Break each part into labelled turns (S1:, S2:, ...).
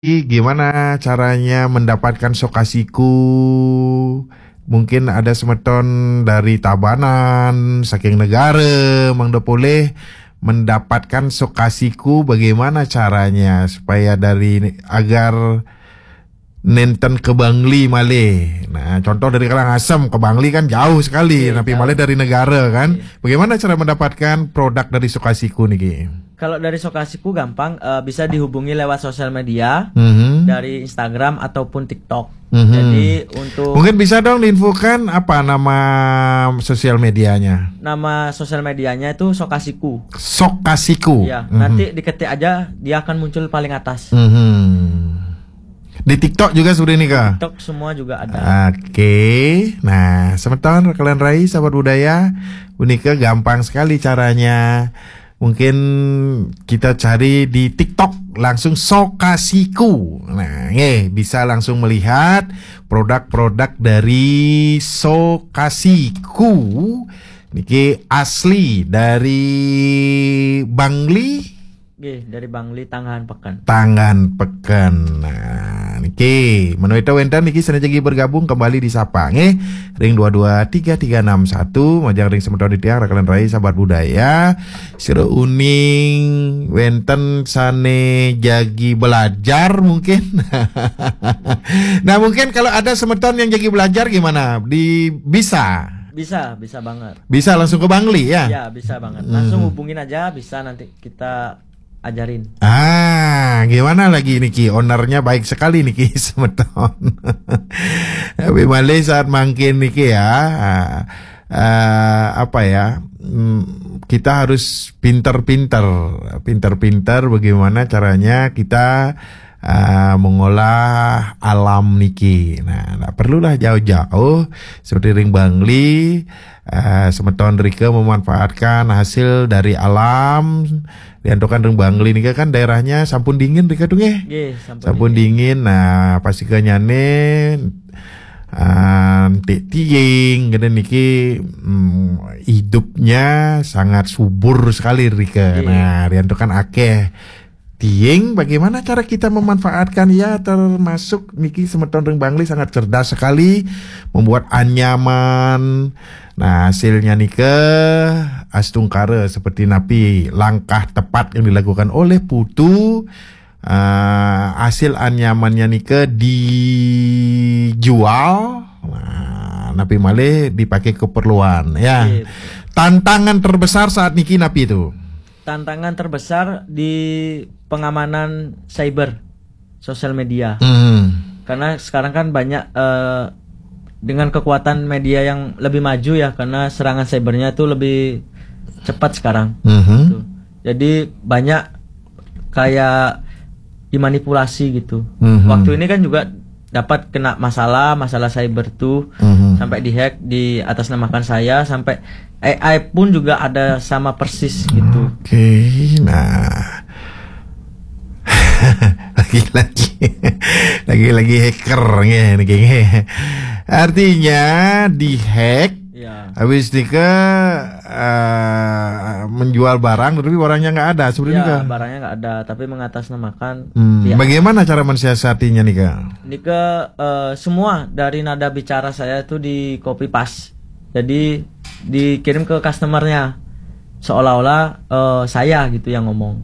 S1: Gimana caranya mendapatkan sokasiku? Mungkin ada semeton dari Tabanan, saking negara, Mang boleh mendapatkan sokasiku. Bagaimana caranya supaya agar nenten ke Bangli Malih. Nah, contoh dari Karangasem ke Bangli kan jauh sekali, tapi Malih dari negara kan. Bagaimana cara mendapatkan produk dari sokasiku nih?
S2: Kalau dari Sokasiku gampang, bisa dihubungi lewat sosial media, dari Instagram ataupun TikTok. Jadi untuk
S1: mungkin bisa dong diinfokan apa nama sosial medianya?
S2: Nama sosial medianya itu Sokasiku.
S1: Sokasiku.
S2: Ya, nanti diketik aja dia akan muncul paling atas.
S1: Di TikTok juga sudah nih Kak?
S2: TikTok semua juga ada.
S1: Oke. Nah, semeton kalian Rai sahabat budaya, unika gampang sekali caranya. Mungkin kita cari di TikTok langsung Sokasiku. Nah, bisa langsung melihat produk-produk dari Sokasiku. Niki asli dari Bangli.
S2: Dari Bangli Tangahan Pekan.
S1: Tangan Pekan. Nah, niki menuita wentan niki senajagi bergabung kembali di Sapa ring 223361 majang ring semeton ditiang rakalan rai sahabat budaya sira uning wenten sane jagi belajar mungkin. Nah, mungkin kalau ada semeton yang jagi belajar gimana?
S2: Bisa banget.
S1: Bisa langsung ke Bangli ya?
S2: Ya, bisa banget. Langsung hubungin aja, bisa nanti kita ajarin.
S1: Gimana lagi niki? Ownernya baik sekali niki semeton. Tapi Malih saat mangkin niki ya, kita harus pinter-pinter bagaimana caranya kita mengolah alam niki. Nah, nggak perlulah jauh-jauh seperti ring Bangli. Semeton Rika memanfaatkan hasil dari alam. Diantokan ring Bangli nih kan daerahnya sampun dingin Rika tuh sampun dingin. Nah, pasti kenyane tiing gede niki hidupnya sangat subur sekali Rika. Nah, diantokan akeh tiing, bagaimana cara kita memanfaatkan ya, termasuk niki semeton ring Bangli sangat cerdas sekali membuat anyaman. Nah, hasilnya nika astungkara seperti napi langkah tepat yang dilakukan oleh Putu. Hasil anyamannya nika dijual. Nah, napi Malih dipakai keperluan ya. Tantangan terbesar saat niki napi itu.
S2: Tantangan terbesar di pengamanan cyber, sosial media. Karena sekarang kan banyak dengan kekuatan media yang lebih maju ya, karena serangan cybernya itu lebih cepat sekarang. Gitu. Jadi banyak kayak dimanipulasi gitu. Waktu ini kan juga dapat kena masalah cyber tuh, sampai dihack, di atas namakan saya, sampai AI pun juga ada sama persis gitu.
S1: Oke, nah lagi hacker nih. Artinya dihack, habis dika menjual barang, tapi barangnya nggak ada sebenarnya.
S2: Barangnya nggak ada, tapi mengatasnamakan.
S1: Bagaimana cara mensiasatinya nih Kak?
S2: Semua dari nada bicara saya itu di copy paste, jadi dikirim ke customernya seolah-olah saya gitu yang ngomong.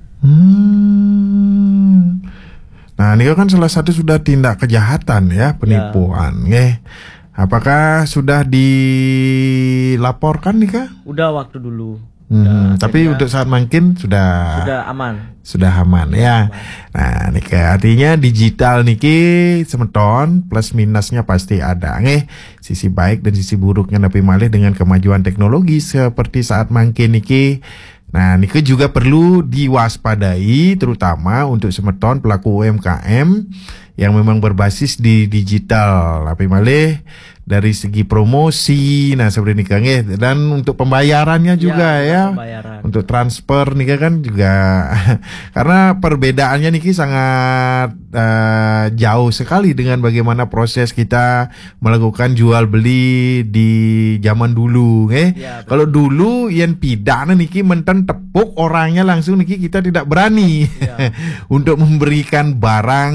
S1: Nah, ini kan salah satu sudah tindak kejahatan ya, penipuan. Apakah sudah dilaporkan nih Kak?
S2: Udah waktu dulu.
S1: Tapi untuk saat makin sudah
S2: aman.
S1: Sudah aman ya. Nah, niki artinya digital niki semeton plus minusnya pasti ada. Sisi baik dan sisi buruknya tapi Malih dengan kemajuan teknologi seperti saat makin niki. Nah, niki juga perlu diwaspadai terutama untuk semeton pelaku UMKM yang memang berbasis di digital. Tapi Malih dari segi promosi, nah seperti ini kan, dan untuk pembayarannya juga ya,
S2: pembayaran.
S1: Untuk transfer nih kan juga, karena perbedaannya nih sangat jauh sekali dengan bagaimana proses kita melakukan jual beli di zaman dulu,
S2: Ya,
S1: Kalau dulu yang pidana niki menten tepuk orangnya langsung niki kita tidak berani
S2: Ya.
S1: untuk memberikan barang